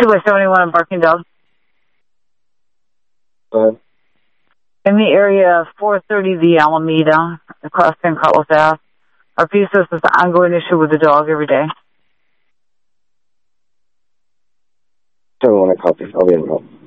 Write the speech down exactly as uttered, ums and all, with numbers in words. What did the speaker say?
two by seventy-one on Barking Dog. Go ahead. In the area of four thirty the Alameda, across San Carlos Ave. Our P says there's an ongoing issue with the dog every day. seven one, I copy. I'll be in help.